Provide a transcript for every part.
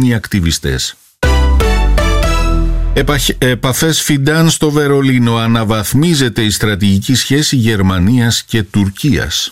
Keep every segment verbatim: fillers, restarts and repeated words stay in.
οι ακτιβιστές. Επαφές Φιντάν στο Βερολίνο. Αναβαθμίζεται η στρατηγική σχέση Γερμανίας και Τουρκίας.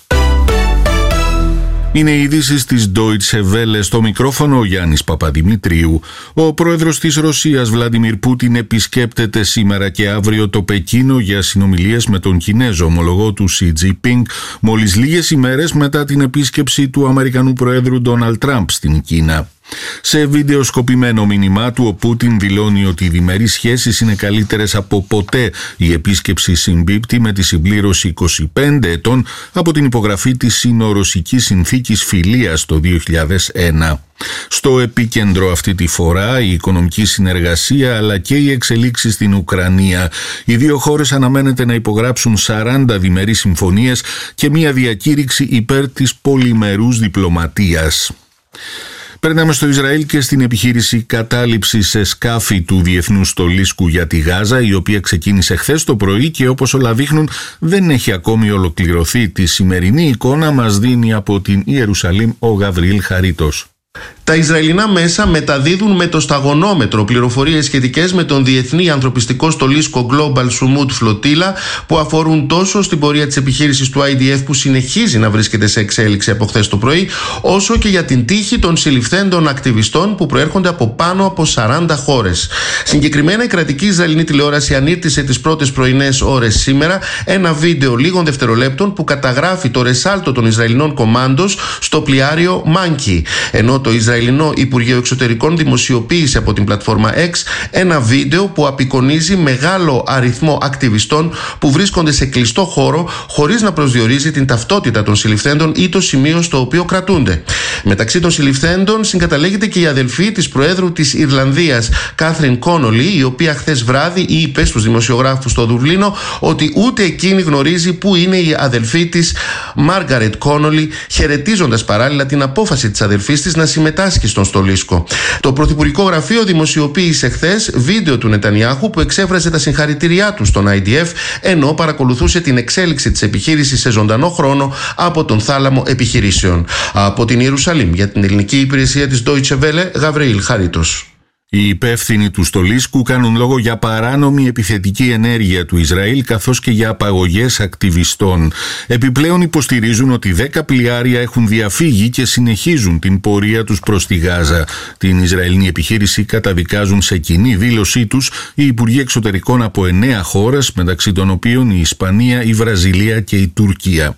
Είναι οι ειδήσεις της Deutsche Welle, στο μικρόφωνο ο Γιάννης Παπαδημητρίου. Ο πρόεδρος της Ρωσίας Βλάντιμιρ Πούτιν επισκέπτεται σήμερα και αύριο το Πεκίνο για συνομιλίες με τον Κινέζο ομολογό του Σι Τζινπίνγκ, μόλις λίγες ημέρες μετά την επίσκεψη του Αμερικανού Προέδρου Ντόναλντ Τραμπ στην Κίνα. Σε βίντεο σκοπημένο μήνυμά του, ο Πούτιν δηλώνει ότι οι διμερείς σχέσεις είναι καλύτερες από ποτέ. Η επίσκεψη συμπίπτει με τη συμπλήρωση είκοσι πέντε ετών από την υπογραφή της Σινο-Ρωσικής Συνθήκης Φιλίας το δύο χιλιάδες ένα. Στο επίκεντρο αυτή τη φορά η οικονομική συνεργασία αλλά και οι εξελίξεις στην Ουκρανία. Οι δύο χώρες αναμένεται να υπογράψουν σαράντα διμερείς συμφωνίες και μια διακήρυξη υπέρ της πολυμερούς διπλωματίας. Περνάμε στο Ισραήλ και στην επιχείρηση κατάληψης σε σκάφη του Διεθνούς Στολίσκου για τη Γάζα, η οποία ξεκίνησε χθες το πρωί και όπως όλα δείχνουν δεν έχει ακόμη ολοκληρωθεί. Τη σημερινή εικόνα μας δίνει από την Ιερουσαλήμ ο Γαβριήλ Χαρίτος. Τα Ισραηλινά μέσα μεταδίδουν με το σταγονόμετρο πληροφορίες σχετικές με τον Διεθνή Ανθρωπιστικό Στολίσκο Global Sumud Flotilla, που αφορούν τόσο στην πορεία της επιχείρησης του άι ντι εφ που συνεχίζει να βρίσκεται σε εξέλιξη από χθες το πρωί, όσο και για την τύχη των συλληφθέντων ακτιβιστών που προέρχονται από πάνω από σαράντα χώρες. Συγκεκριμένα, η κρατική Ισραηλινή τηλεόραση ανήρτησε τις πρώτες πρωινές ώρες σήμερα ένα βίντεο λίγων δευτερολέπτων που καταγράφει το ρεσάλτο των Ισραηλινών κομάντος στο πλοιάριο Μάνκι, ενώ το Ισραηλινό Υπουργείο Εξωτερικών δημοσιοποίησε από την πλατφόρμα X ένα βίντεο που απεικονίζει μεγάλο αριθμό ακτιβιστών που βρίσκονται σε κλειστό χώρο χωρίς να προσδιορίζει την ταυτότητα των συλληφθέντων ή το σημείο στο οποίο κρατούνται. Μεταξύ των συλληφθέντων συγκαταλέγεται και η αδελφή της Προέδρου της Ιρλανδίας, Κάθριν Κόνολι, η οποία χθες βράδυ είπε στους δημοσιογράφους στο Δουβλίνο ότι ούτε εκείνη γνωρίζει πού είναι η αδελφή της, Μάργαρετ Κόνολι, χαιρετίζοντας παράλληλα την απόφαση της αδελφής της να συμμετάσχει στον στολίσκο. Το Πρωθυπουργικό Γραφείο δημοσιοποίησε χθες βίντεο του Νετανιάχου που εξέφρασε τα συγχαρητήριά του στον άι ντι εφ, ενώ παρακολουθούσε την εξέλιξη της επιχείρησης σε ζωντανό χρόνο από τον θάλαμο επιχειρήσεων. Από την Ιερουσαλήμ για την ελληνική υπηρεσία της Deutsche Welle, Γαβριήλ Χαρίτος. Οι υπεύθυνοι του στολίσκου κάνουν λόγο για παράνομη επιθετική ενέργεια του Ισραήλ καθώς και για απαγωγές ακτιβιστών. Επιπλέον υποστηρίζουν ότι δέκα πλοιάρια έχουν διαφύγει και συνεχίζουν την πορεία τους προς τη Γάζα. Την Ισραηλινή επιχείρηση καταδικάζουν σε κοινή δήλωσή τους οι Υπουργοί Εξωτερικών από εννέα χώρες, μεταξύ των οποίων η Ισπανία, η Βραζιλία και η Τουρκία.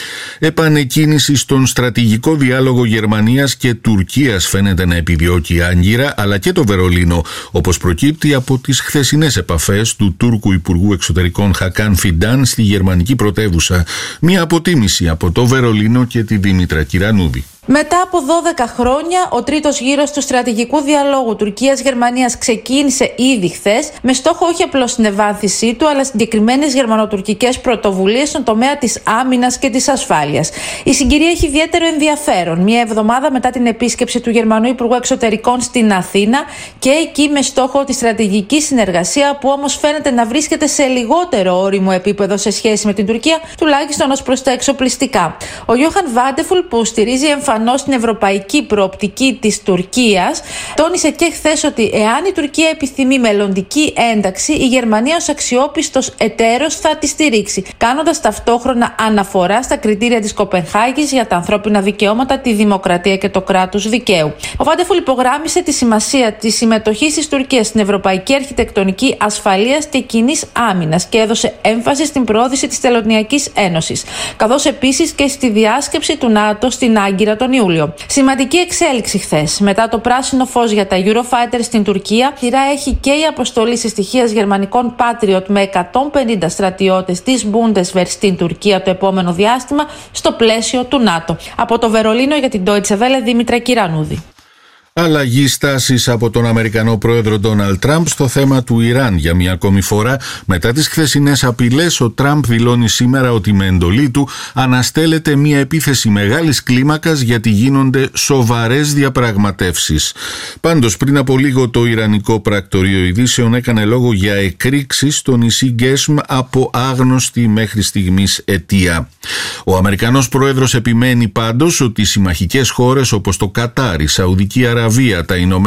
Επανεκκίνηση στον στρατηγικό διάλογο Γερμανίας και Τουρκίας φαίνεται να επιδιώκει άγκυρα, αλλά και το Βερολίνο, όπως προκύπτει από τις χθεσινές επαφές του Τούρκου Υπουργού Εξωτερικών Χακάν Φιντάν στη γερμανική πρωτεύουσα. Μια αποτίμηση από το Βερολίνο και τη Δήμητρα Κυρανούδη. Μετά από δώδεκα χρόνια, ο τρίτος γύρος του στρατηγικού διαλόγου Τουρκίας-Γερμανίας ξεκίνησε ήδη χθες, με στόχο όχι απλώς την ευάνθησή του, αλλά συγκεκριμένες γερμανοτουρκικές πρωτοβουλίες στον τομέα της άμυνας και της ασφάλειας. Η συγκυρία έχει ιδιαίτερο ενδιαφέρον, μια εβδομάδα μετά την επίσκεψη του Γερμανού Υπουργού Εξωτερικών στην Αθήνα και εκεί με στόχο τη στρατηγική συνεργασία, που όμως φαίνεται να βρίσκεται σε λιγότερο όριμο επίπεδο σε σχέση με την Τουρκία, τουλάχιστον ως προς τα εξοπλιστικά. Ο Γιώχαν Βάντεφουλ, που στηρίζει εμφανώς στην ευρωπαϊκή προοπτική της Τουρκίας, τόνισε και χθες ότι εάν η Τουρκία επιθυμεί μελλοντική ένταξη, η Γερμανία ως αξιόπιστος εταίρος θα τη στηρίξει, κάνοντας ταυτόχρονα αναφορά στα κριτήρια της Κοπενχάγης για τα ανθρώπινα δικαιώματα, τη δημοκρατία και το κράτος δικαίου. Ο Βάντεφουλ υπογράμμισε τη σημασία της συμμετοχής της Τουρκίας στην ευρωπαϊκή αρχιτεκτονική ασφαλείας και κοινής άμυνας και έδωσε έμφαση στην προώθηση της Τελωνειακής Ένωσης, καθώς επίσης και στη διάσκεψη του ΝΑΤΟ στην Άγκυρα τον Ιούλιο. Σημαντική εξέλιξη χθες. Μετά το πράσινο φως για τα Eurofighter στην Τουρκία, σειρά έχει και η αποστολή συστοιχίας γερμανικών Patriot με εκατόν πενήντα στρατιώτες της Bundeswehr στην Τουρκία το επόμενο διάστημα, στο πλαίσιο του ΝΑΤΟ. Από το Βερολίνο για την Deutsche Welle, Δήμητρα Κυρανούδη. Αλλαγή στάσης από τον Αμερικανό πρόεδρο Ντόναλντ Τραμπ στο θέμα του Ιράν για μια ακόμη φορά. Μετά τις χθεσινές απειλές, ο Τραμπ δηλώνει σήμερα ότι με εντολή του αναστέλλεται μια επίθεση μεγάλης κλίμακας γιατί γίνονται σοβαρές διαπραγματεύσεις. Πάντως, πριν από λίγο το Ιρανικό Πρακτορείο Ειδήσεων έκανε λόγο για εκρήξεις στο νησί Γκέσμ από άγνωστη μέχρι στιγμής αιτία. Ο Αμερικανός πρόεδρος επιμένει πάντως ότι συμμαχικές χώρες όπως το Κατάρ, η Σαουδική Αραβία, τα Ηνωμένα